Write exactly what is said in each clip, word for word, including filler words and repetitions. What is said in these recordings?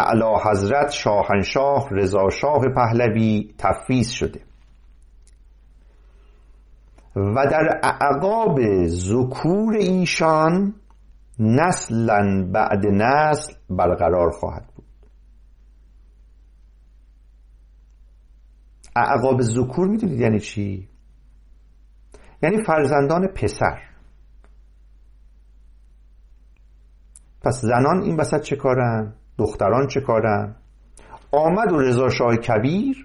اعلی حضرت شاهنشاه رضا شاه پهلوی تفویض شده و در اعقاب ذکور ایشان نسلا بعد نسل برقرار خواهد بود. اعقاب ذکور میدونید یعنی چی؟ یعنی فرزندان پسر. پس زنان این وسط چه کارن؟ دختران چه کارن؟ آمد و رضا شاه کبیر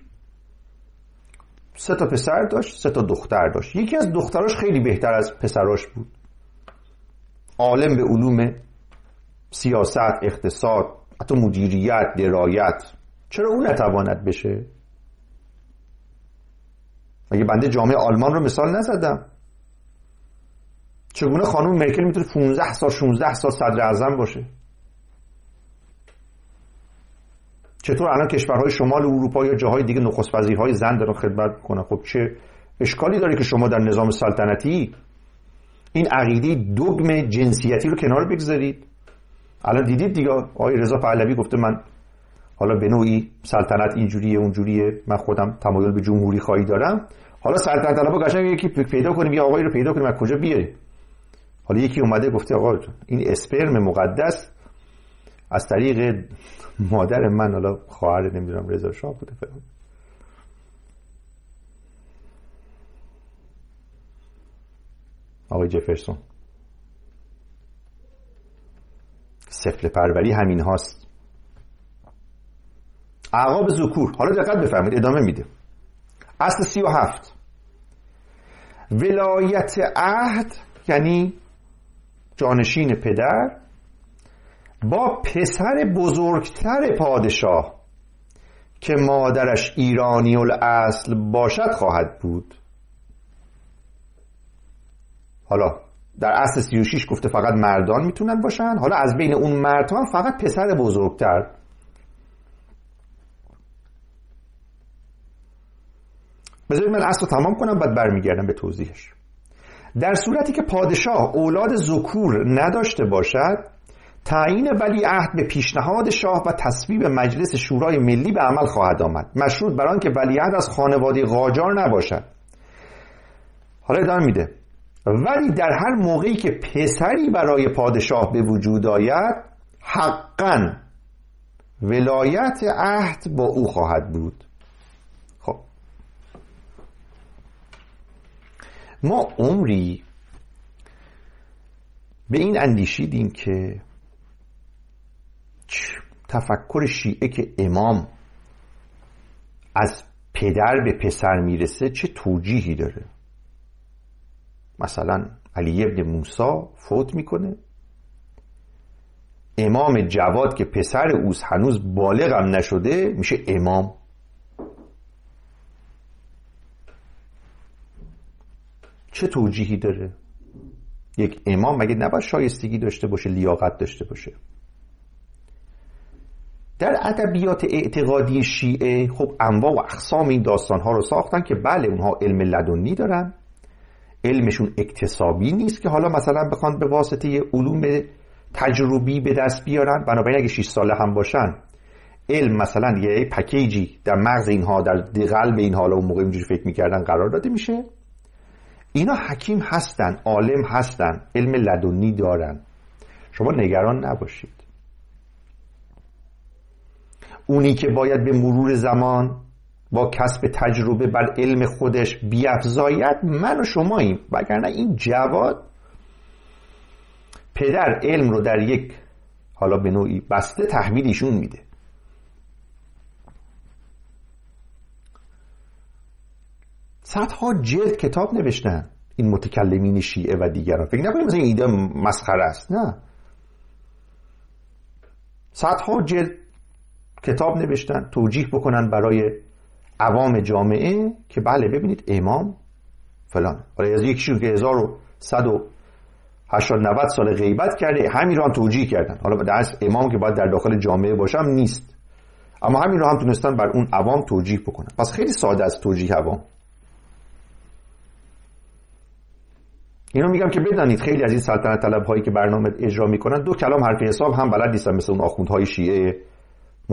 سه تا پسر داشت، سه تا دختر داشت. یکی از دختراش خیلی بهتر از پسراش بود، عالم به علوم سیاست، اقتصاد، حتی مدیریت، درایت. چرا اون نتواند بشه؟ مگه بنده جامعه آلمان رو مثال نزدم؟ چگونه خانم مرکل میتونه پانزده سال شانزده سال صدر اعظم باشه؟ چطور الان کشورهای شمال اروپا یا جاهای دیگه نخست وزیرهای زن دارن خدمت میکنن؟ خب چه اشکالی داره که شما در نظام سلطنتی این عقیده دوگم جنسیتی رو کنار بگذارید؟ الان دیدید دیگه آقای رضا پهلوی گفته من حالا به نوعی سلطنت اینجوریه اونجوریه، من خودم تمایل به جمهوری خواهی دارم. حالا سلطنت طلبا قشنگ یکی پیدا کنیم، یا آقایی رو پیدا کنیم از کجا بیاریم. حالا یکی اومده گفته آقا این اسپرم مقدس از طریق مادر من، حالا خواهر نمیدونم رضا شاه بوده فلان. آقای جفرسون. سفله پروری همین هاست. اعقاب ذکور. حالا دقت بفرمایید ادامه میده. اصل سی و هفت، ولایت عهد یعنی جانشین پدر با پسر بزرگتر پادشاه که مادرش ایرانی الاصل باشد خواهد بود. حالا در اصل سی و شش گفته فقط مردان میتونن باشن، حالا از بین اون مردان فقط پسر بزرگتر. بذارید من اصل رو تمام کنم بعد برمیگردم به توضیحش. در صورتی که پادشاه اولاد ذکور نداشته باشد، تعیین ولیعهد به پیشنهاد شاه و تصویب مجلس شورای ملی به عمل خواهد آمد، مشروط بر آنکه ولیعهد از خانواده قاجار نباشد. حالا ادامه میده ولی در هر موقعی که پسری برای پادشاه به وجود آید، حقاً ولایت عهد با او خواهد بود. خب ما عمری به این اندیشیدیم که تفکر شیعه که امام از پدر به پسر میرسه چه توجیهی داره. مثلا علی ابن موسی فوت میکنه، امام جواد که پسر اوست هنوز بالغ هم نشده میشه امام. چه توجیهی داره؟ یک امام مگه نباید شایستگی داشته باشه، لیاقت داشته باشه؟ در ادبیات اعتقادی شیعه خب انواع و اقسام این داستانها رو ساختن که بله اونها علم لدنی دارن، علمشون اکتسابی نیست که حالا مثلا بخوان به واسطه علوم تجربی به دست بیارن. بنابراین اگه شش ساله هم باشن علم مثلا یه پکیجی در مغز اینها، در قلب اینها، حالا اون موقع اینجوری فکر میکردن، قرار داده میشه. اینا حکیم هستن، عالم هستن، علم لدنی دارن. شما نگران نباشید. اونی که باید به مرور زمان با کسب تجربه بر علم خودش بیفزاید من و شماییم، وگرنه این جواد پدر علم رو در یک حالا به نوعی بسته تحویل ایشون میده. صدها جلد کتاب نوشتن این متکلمین شیعه و دیگران. فکر نکنید مثلا این ایده مسخره است، نه. صدها جلد کتاب نوشتن توجیه بکنن برای عوام جامعه که بله ببینید امام فلان. حالا از یکیشون که هزار و صد و هشتاد نود سال غیبت کرده، همین رو هم توجیه کردن. حالا درس امام که باید در داخل جامعه باشه هم نیست، اما همین رو هم تونستن بر اون عوام توجیه بکنن. پس خیلی ساده است توجیه عوام. اینو میگم که بدانید خیلی از این سلطنت طلب هایی که برنامه اجرا میکنن دو کلام حرف حساب هم بلد نیستن، مثل اون آخوندهای شیعه